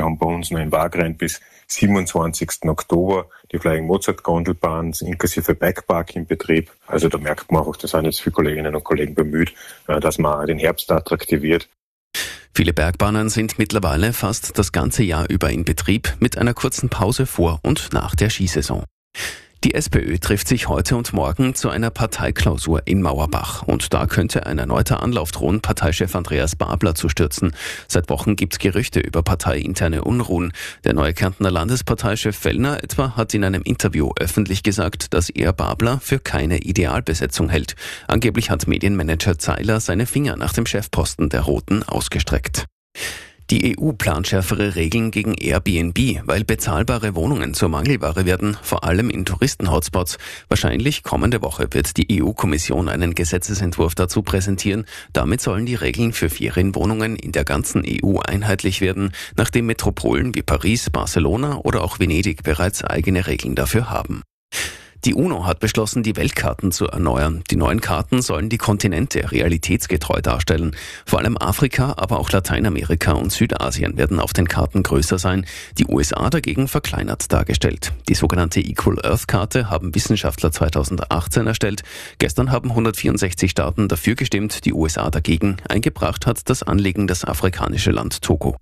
Wir haben bei uns noch in Wagrain bis 27. Oktober die Flying Mozart Gondelbahn inklusive Bikepark in Betrieb. Also da merkt man auch, da sind jetzt viele Kolleginnen und Kollegen bemüht, dass man den Herbst attraktiviert. Viele Bergbahnen sind mittlerweile fast das ganze Jahr über in Betrieb, mit einer kurzen Pause vor und nach der Skisaison. Die SPÖ trifft sich heute und morgen zu einer Parteiklausur in Mauerbach. Und da könnte ein erneuter Anlauf drohen, Parteichef Andreas Babler zu stürzen. Seit Wochen gibt's Gerüchte über parteiinterne Unruhen. Der neue Kärntner Landesparteichef Fellner etwa hat in einem Interview öffentlich gesagt, dass er Babler für keine Idealbesetzung hält. Angeblich hat Medienmanager Zeiler seine Finger nach dem Chefposten der Roten ausgestreckt. Die EU plant schärfere Regeln gegen Airbnb, weil bezahlbare Wohnungen zur Mangelware werden, vor allem in Touristen-Hotspots. Wahrscheinlich kommende Woche wird die EU-Kommission einen Gesetzesentwurf dazu präsentieren. Damit sollen die Regeln für Ferienwohnungen in der ganzen EU einheitlich werden, nachdem Metropolen wie Paris, Barcelona oder auch Venedig bereits eigene Regeln dafür haben. Die UNO hat beschlossen, die Weltkarten zu erneuern. Die neuen Karten sollen die Kontinente realitätsgetreu darstellen. Vor allem Afrika, aber auch Lateinamerika und Südasien werden auf den Karten größer sein. Die USA dagegen verkleinert dargestellt. Die sogenannte Equal Earth Karte haben Wissenschaftler 2018 erstellt. Gestern haben 164 Staaten dafür gestimmt, die USA dagegen. Eingebracht hat das Anliegen das afrikanische Land Togo.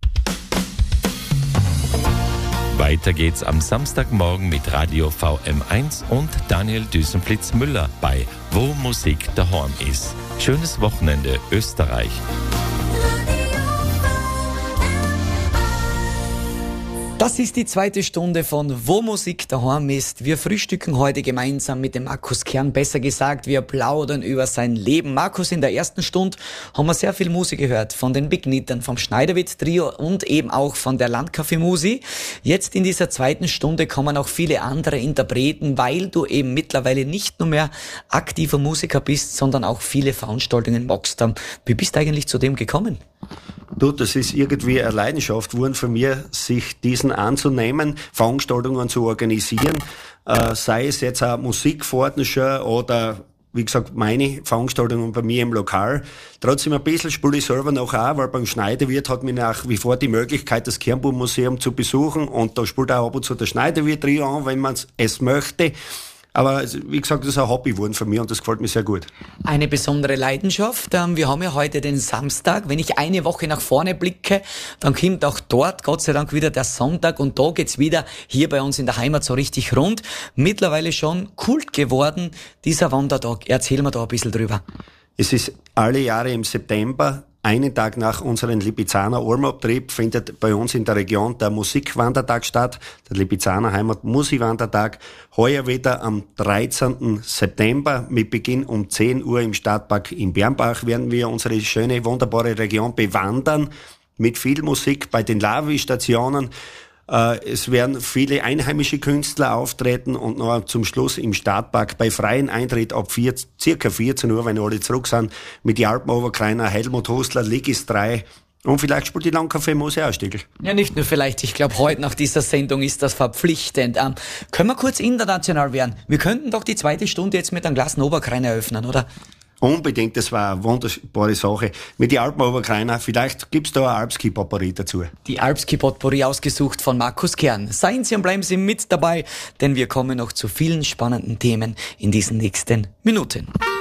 Weiter geht's am Samstagmorgen mit Radio VM1 und Daniel Düsenflitz-Müller bei Wo Musik daheim ist. Schönes Wochenende, Österreich. Das ist die zweite Stunde von Wo Musik daheim ist. Wir frühstücken heute gemeinsam mit dem Markus Kern. Besser gesagt, wir plaudern über sein Leben. Markus, in der ersten Stunde haben wir sehr viel Musik gehört. Von den Big Knittern, vom Schneiderwitt-Trio und eben auch von der Landkaffee-Musi. Jetzt in dieser zweiten Stunde kommen auch viele andere Interpreten, weil du eben mittlerweile nicht nur mehr aktiver Musiker bist, sondern auch viele Veranstaltungen machst. Wie bist du eigentlich zu dem gekommen? Du, das ist irgendwie eine Leidenschaft geworden von mir, sich diesen anzunehmen, Veranstaltungen zu organisieren, sei es jetzt auch Musikfortnischer oder, wie gesagt, meine Veranstaltungen bei mir im Lokal. Trotzdem ein bisschen spiele ich selber noch auch, weil beim Schneiderwirt hat mir nach wie vor die Möglichkeit, das Kernbuch-Museum zu besuchen, und da spielt auch ab und zu der Schneiderwirt-Trio an, wenn man es möchte. Aber wie gesagt, das ist ein Hobby geworden von mir und das gefällt mir sehr gut. Eine besondere Leidenschaft. Wir haben ja heute den Samstag. Wenn ich eine Woche nach vorne blicke, dann kommt auch dort Gott sei Dank wieder der Sonntag, und da geht's wieder hier bei uns in der Heimat so richtig rund. Mittlerweile schon Kult geworden, dieser Wandertag. Erzähl mir da ein bisschen drüber. Es ist alle Jahre im September. Einen Tag nach unserem Lipizzaner Almabtrieb findet bei uns in der Region der Musikwandertag statt, der Lipizzaner Heimat Musikwandertag. Heuer wieder am 13. September mit Beginn um 10 Uhr im Stadtpark in Bernbach werden wir unsere schöne, wunderbare Region bewandern mit viel Musik bei den Lavi-Stationen. Es werden viele einheimische Künstler auftreten und noch zum Schluss im Stadtpark bei freien Eintritt ab circa 14 Uhr, wenn alle zurück sind, mit die Alpenoberkreiner, Helmut Hostler, Ligis 3 und vielleicht spielt die Landkaffee-Muse auch ein Stückel. Ja, nicht nur vielleicht. Ich glaube, heute nach dieser Sendung ist das verpflichtend. Können wir kurz international werden? Wir könnten doch die zweite Stunde jetzt mit einem Glas Oberkreiner eröffnen, oder? Unbedingt, das war eine wunderbare Sache. Mit den Alpenoberkreiner, vielleicht gibt's da ein Alpski-Potpourri dazu. Die Alpski-Potpourri ausgesucht von Markus Kern. Seien Sie und bleiben Sie mit dabei, denn wir kommen noch zu vielen spannenden Themen in diesen nächsten Minuten.